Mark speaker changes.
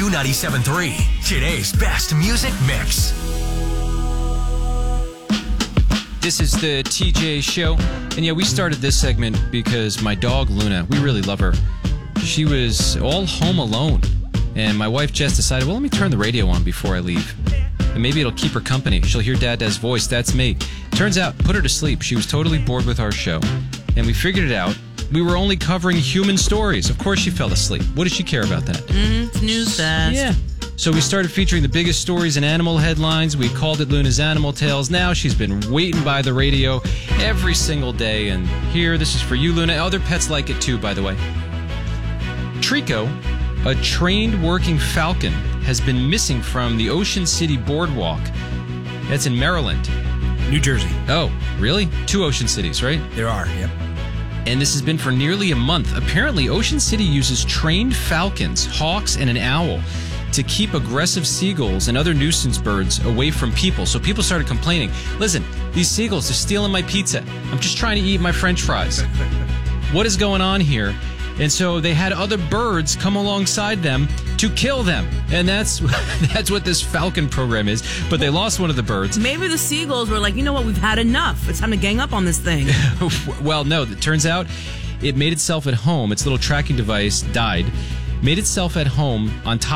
Speaker 1: Q97.3, today's best music mix.
Speaker 2: This is the TJ Show. And yeah, we started this segment because my dog, Luna, we really love her. She was all home alone. And my wife, Jess, decided, well, let me turn the radio on before I leave. And maybe it'll keep her company. She'll hear Dad's voice. That's me. Turns out, put her to sleep. She was totally bored with our show. And we figured it out. We were only covering human stories. Of course she fell asleep. What does she care about that?
Speaker 3: Snooze fest.
Speaker 2: Yeah. So we started featuring the biggest stories in animal headlines. We called it Luna's Animal Tales. Now she's been waiting by the radio every single day. And here, this is for you, Luna. Other pets like it too, by the way. Trico, a trained working falcon, has been missing from the Ocean City Boardwalk. That's in Maryland.
Speaker 4: New Jersey.
Speaker 2: Oh, really? 2 ocean cities, right?
Speaker 4: There are, yep.
Speaker 2: And this has been for nearly a month. Apparently, Ocean City uses trained falcons, hawks, and an owl to keep aggressive seagulls and other nuisance birds away from people. So people started complaining, listen, these seagulls are stealing my pizza. I'm just trying to eat my French fries. What is going on here? And so they had other birds come alongside them to kill them. And that's what this falcon program is. But they lost one of the birds.
Speaker 3: Maybe the seagulls were like, you know what, we've had enough. It's time to gang up on this thing.
Speaker 2: Well, no, it turns out it made itself at home. Its little tracking device died. Made itself at home on top